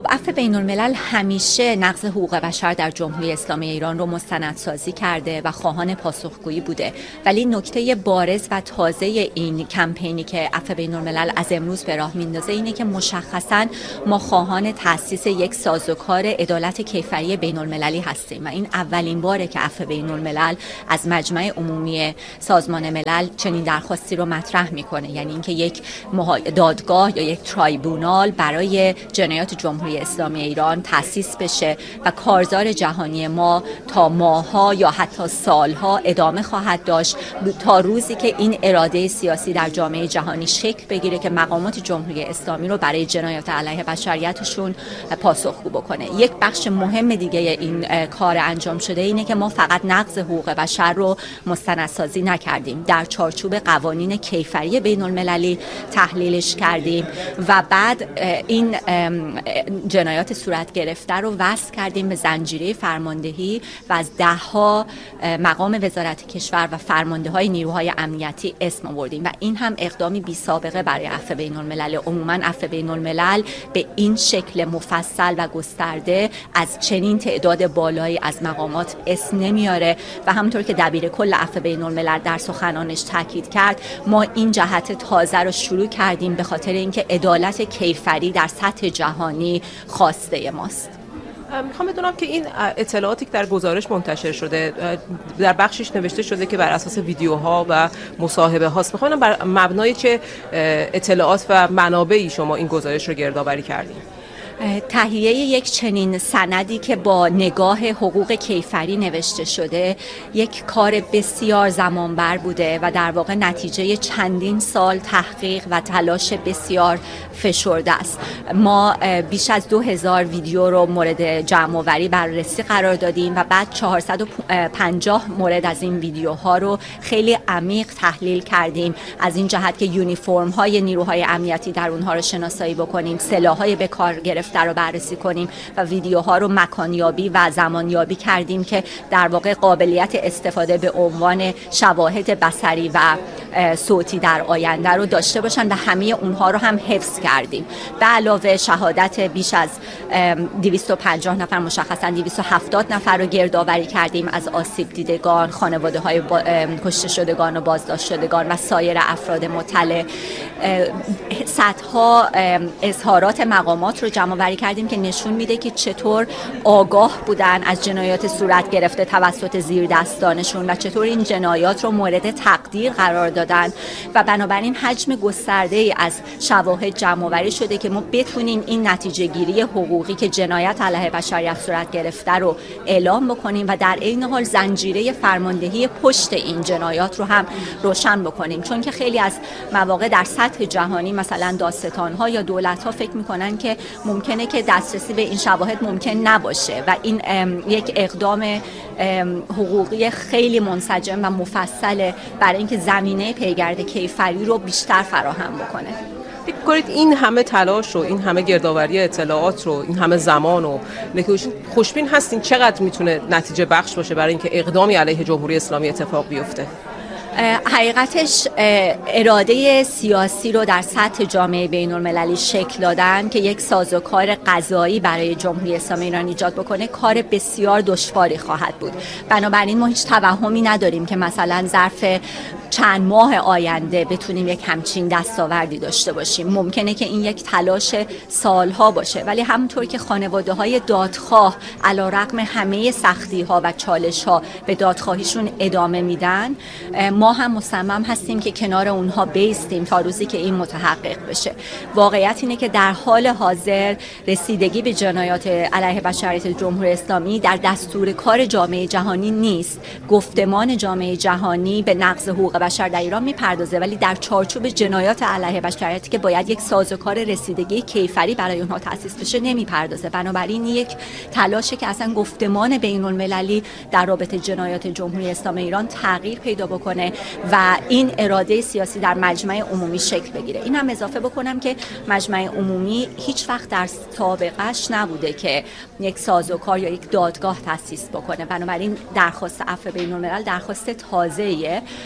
عفو بین الملل همیشه نقض حقوق بشر در جمهوری اسلامی ایران رو مستندسازی کرده و خواهان پاسخگویی بوده، ولی نکته بارز و تازه این کمپینی که عفو بین الملل از امروز به راه میندازه اینه که مشخصاً ما خواهان تأسیس یک سازوکار عدالت کیفری بین المللی هستیم و این اولین باره که عفو بین الملل از مجمع عمومی سازمان ملل چنین درخواستی رو مطرح میکنه، یعنی اینکه یک دادگاه یا یک ترایبونال برای جنایات جمهوری اسلامی ایران تأسیس بشه و کارزار جهانی ما تا ماه‌ها یا حتی سالها ادامه خواهد داشت تا روزی که این اراده سیاسی در جامعه جهانی شکل بگیره که مقامات جمهوری اسلامی رو برای جنایات علیه بشریتشون پاسخگو بکنه. یک بخش مهم دیگه این کار انجام شده اینه که ما فقط نقض حقوق بشر رو مستندسازی نکردیم، در چارچوب قوانین کیفری بین المللی تحلیلش کردیم و بعد این جنایات صورت گرفته رو وصل کردیم به زنجیره فرماندهی و از دهها مقام وزارت کشور و فرمانده های نیروهای امنیتی اسم آوردیم و این هم اقدامی بی سابقه برای عفو بین الملل. عموما عفو بین الملل به این شکل مفصل و گسترده از چنین تعداد بالایی از مقامات اسم نمیاره و همونطور که دبیر کل عفو بین الملل در سخنانش تاکید کرد، ما این جهت تازه رو شروع کردیم به خاطر اینکه عدالت کیفری در سطح جهانی خواسته ماست. میخوام بدونم که این اطلاعاتی که در گزارش منتشر شده در بخشش نوشته شده که بر اساس ویدیوها و مصاحبه هاست، میخوام بر مبنای چه اطلاعات و منابعی شما این گزارش رو گردآوری کردین؟ تهیه یک چنین سندی که با نگاه حقوق کیفری نوشته شده یک کار بسیار زمانبر بوده و در واقع نتیجه چندین سال تحقیق و تلاش بسیار فشرده است. ما بیش از 2000 ویدیو رو مورد جمع آوری بررسی قرار دادیم و بعد 450 مورد از این ویدیوها رو خیلی عمیق تحلیل کردیم، از این جهت که یونیفرم های نیروهای امنیتی در اونها رو شناسایی بکنیم، سلاح‌های به کار گرفته رو بررسی کنیم و ویدیوها رو مکانیابی و زمانیابی کردیم که در واقع قابلیت استفاده به عنوان شواهد بصری و صوتی در آینده رو داشته باشن و همه اونها رو هم حفظ کردیم. به علاوه شهادت بیش از 250 نفر، مشخصاً 270 نفر رو گردآوری کردیم از آسیب دیدگان، خانواده های کشته شدگان و بازداشت شدگان و سایر افراد مطلع. صدها اظهارات مقامات رو جمع آوری کردیم که نشون میده که چطور آگاه بودن از جنایات صورت گرفته توسط زیردستانشون و چطور این جنایات رو مورد تقدیر قرار دادن و بنابراین حجم گسترده‌ای از شواهد جمع آوری شده که ما بتونیم این نتیجه گیری حقوقی که جنایت علیه بشریت صورت گرفته رو اعلام بکنیم و در عین حال زنجیره فرماندهی پشت این جنایات رو هم روشن بکنیم، چون که خیلی از مواقع در سطح جهانی مثلا دادستان‌ها یا دولت‌ها فکر می‌کنن که ممکنه که دسترسی به این شواهد ممکن نباشه و این یک اقدام حقوقی خیلی منسجم و مفصله برای اینکه زمینه پیگرد کیفری رو بیشتر فراهم بکنه. فکر کنید این همه تلاش و این همه گردآوری اطلاعات رو این همه زمان و خوشبین هستین چقدر میتونه نتیجه بخش باشه برای اینکه اقدامی علیه جمهوری اسلامی اتفاق بیفته؟ حقیقتش اراده سیاسی رو در سطح جامعه بین المللی شکل دادن که یک سازوکار قضایی برای جمهوری اسلامی ایران ایجاد بکنه کار بسیار دشواری خواهد بود. بنابراین ما هیچ توهمی نداریم که مثلا ظرف چند ماه آینده بتونیم یک همچین دستاوردی داشته باشیم. ممکنه که این یک تلاش سالها باشه، ولی همونطور که خانواده‌های دادخواه علیرغم همه سختی‌ها و چالش‌ها به دادخواهیشون ادامه میدن، ما هم مصمم هستیم که کنار اونها بیستیم تا روزی که این متحقق بشه. واقعیت اینه که در حال حاضر رسیدگی به جنایات علیه بشریت جمهوری اسلامی در دستور کار جامعه جهانی نیست. گفتمان جامعه جهانی به نقض حقوق بشر در ایران میپردازه، ولی در چارچوب جنایات علیه بشریتی که باید یک سازوکار رسیدگی کیفری برای اونها تأسیس بشه نمیپردازه. بنابراین یک تلاشه که اصلا گفتمان بین المللی در رابطه جنایات جمهوری اسلامی ایران تغییر پیدا بکنه و این اراده سیاسی در مجمع عمومی شکل بگیره. این هم اضافه بکنم که مجمع عمومی هیچ وقت در سابقش نبوده که یک سازوکار یا یک دادگاه تأسیس بکنه. بنابراین درخواست عفو بین الملل درخواست تازه‌ایه، ولی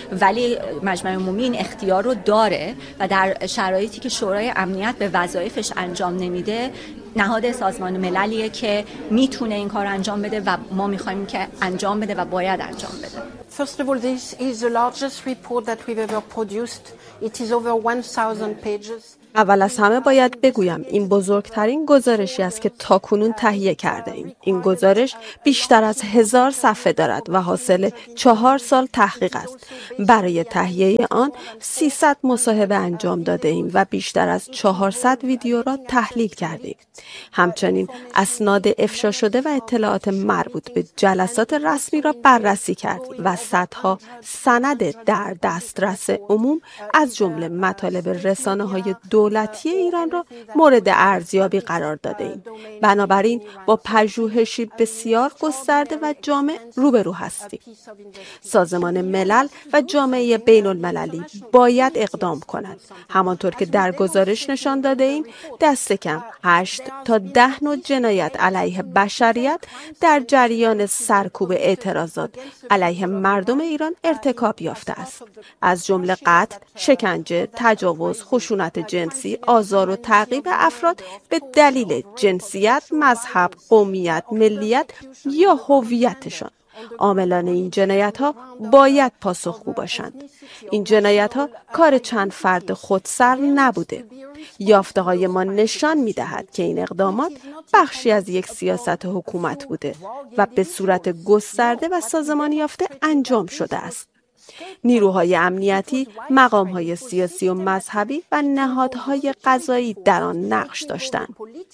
مجمع عمومی این اختیار رو داره و در شرایطی که شورای امنیت به وظایفش انجام نمیده، نهاد سازمان مللیه که میتونه این کار انجام بده و ما میخوایم که انجام بده و باید انجام بده. First of all, this is the largest report that we've ever produced. It is over 1000 pages. اول از همه باید بگویم این بزرگترین گزارشی است که تاکنون تهیه کرده ایم. این گزارش بیشتر از 1000 صفحه دارد و حاصل 4 سال تحقیق است. برای تهیه آن 300 مصاحبه انجام داده ایم و بیشتر از 400 ویدیو را تحلیل کرده ایم. همچنین اسناد افشا شده و اطلاعات مربوط به جلسات رسمی را بررسی کردیم و صدها سند در دسترس عموم از جمله مطالب رسانه‌های دولتی ایران را مورد ارزیابی قرار داده ایم. بنابراین با پژوهشی بسیار گسترده و جامع روبرو هستیم. سازمان ملل و جامعه بین المللی باید اقدام کند. همانطور که در گزارش نشان داده ایم، دست کم 8 تا 10 نوع جنایت علیه بشریت در جریان سرکوب اعتراضات علیه مردم ایران ارتکاب یافته است. از جمله قتل، شکنجه، تجاوز، خشونت جنسی، آزار و تعقیب افراد به دلیل جنسیت، مذهب، قومیت، ملیت یا هویتشان. عاملان این جنایت‌ها باید پاسخگو باشند. این جنایت‌ها کار چند فرد خودسر نبوده. یافته‌های ما نشان می‌دهد که این اقدامات بخشی از یک سیاست حکومت بوده و به صورت گسترده و سازمانی یافته انجام شده است. نیروهای امنیتی، مقام‌های سیاسی و مذهبی و نهادهای قضایی در آن نقش داشتند.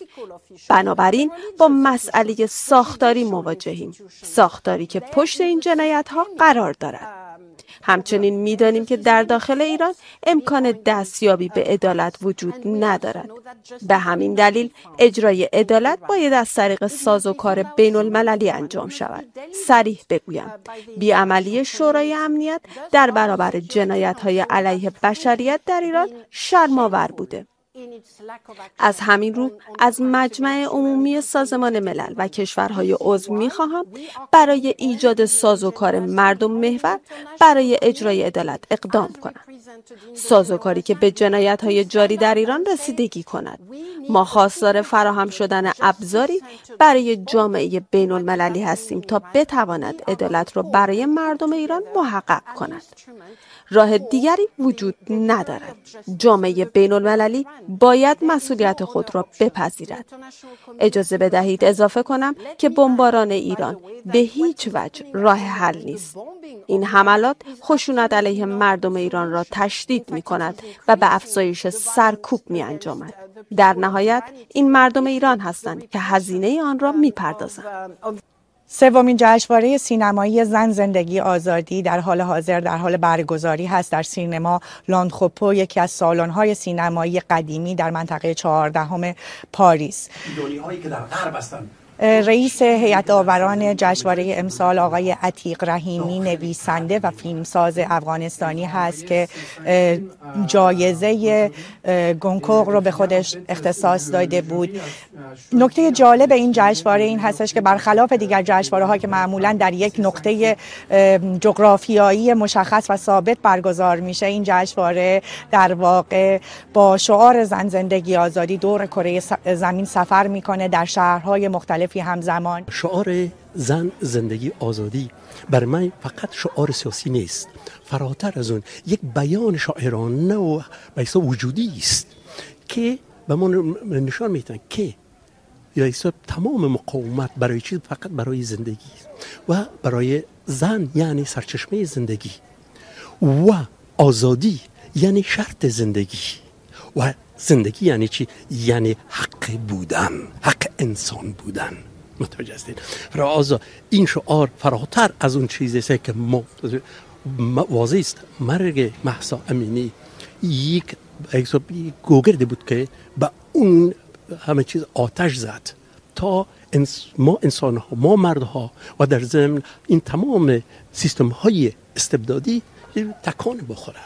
بنابراین با مسئله ساختاری مواجهیم، ساختاری که پشت این جنایت‌ها قرار دارد. همچنین می‌دانیم که در داخل ایران امکان دستیابی به عدالت وجود ندارد. به همین دلیل اجرای عدالت باید از طریق سازوکار بین المللی انجام شود. صریح بگویم، بیعملی شورای امنیت در برابر جنایت‌های علیه بشریت در ایران شرم‌آور بوده. از همین رو از مجمع عمومی سازمان ملل و کشورهای عضو می‌خواهم برای ایجاد سازوکار مردم محور برای اجرای عدالت اقدام کنند. سازوکاری که به جنایت‌های جاری در ایران رسیدگی کند. ما خواستار فراهم شدن ابزاری برای جامعه بین المللی هستیم تا بتواند عدالت را برای مردم ایران محقق کند. راه دیگری وجود ندارد. جامعه بین المللی باید مسئولیت خود را بپذیرد. اجازه بدهید اضافه کنم که بمباران ایران به هیچ وجه راه حل نیست. این حملات خشونت علیه مردم ایران را تشدید می کند و به افزایش سرکوب می انجامد. در نهایت این مردم ایران هستند که هزینه آن را می پردازند. سومین جشنواره سینمایی زن زندگی آزادی در حال حاضر در حال برگزاری هست در سینما لاندخوپو، یکی از سالن‌های سینمایی قدیمی در منطقه 14 پاریس. ایرانی‌هایی که در غرب هستند. رئیس هیئت داوران جشنواره امسال آقای عتیق رحیمی نویسنده و فیلمساز افغانستانی هست که جایزه گونکوغ رو به خودش اختصاص داده بود. نکته جالب این جشنواره این هستش که برخلاف دیگر جشنواره‌ها که معمولاً در یک نقطه جغرافیایی مشخص و ثابت برگزار میشه، این جشنواره در واقع با شعار زن زندگی آزادی دور کره زمین سفر میکنه در شهرهای مختلف همزمان. شعار زن زندگی آزادی برای من فقط شعار سیاسی نیست، فراتر از اون یک بیان شاعرانه و بیسا وجودی است که به ما نشان میدن که بیسا تمام مقاومت برای چیز فقط برای زندگی و برای زن یعنی سرچشمه زندگی و آزادی یعنی شرط زندگی و زندگی یعنی چی؟ یعنی حق بودن، حق انسان بودن. متوجه هستید؟ این شعار فراتر از اون چیزی است که واضح است. مرگ مهسا امینی یک گوگرد بود که به اون همه چیز آتش زد تا ما انسان ها، ما مردها و در ضمن این تمام سیستم های استبدادی تکان بخورن.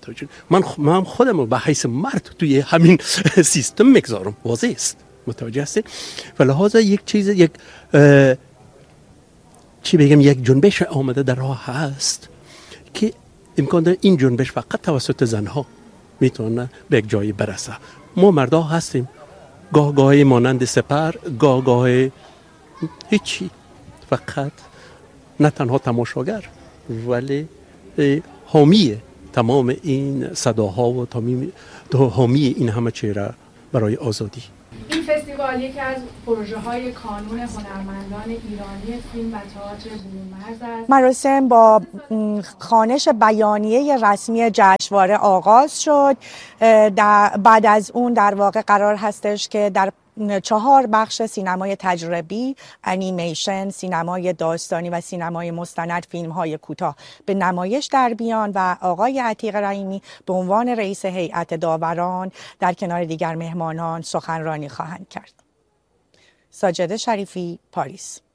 من خودم رو به حیث مرد توی همین سیستم میگذارم، واضح است. متوجه هستید؟ و لحاظا یک چیز یک چی بگم یک جنبش آمده در راه هست که امکان داره این جنبش فقط توسط زنها میتونه به یک جایی برسه. ما مردا هستیم، گاه مانند سپر، گاه هیچی، فقط نه تنها تماشاگر ولی حامی تمام این صداها و حامی این همه چیره برای آزادی. این فستیوال یکی از پروژه های کانون هنرمندان ایرانی فیلم و تئاتر برون‌مرز است. مراسم با خوانش بیانیه رسمی جشنواره آغاز شد. بعد از اون در واقع قرار هستش که در 4 بخش سینمای تجربی، انیمیشن، سینمای داستانی و سینمای مستند، فیلم‌های کوتاه به نمایش در بیان و آقای عتیق رحیمی به عنوان رئیس هیئت داوران در کنار دیگر مهمانان سخنرانی خواهند کرد. ساجده شریفی، پاریس.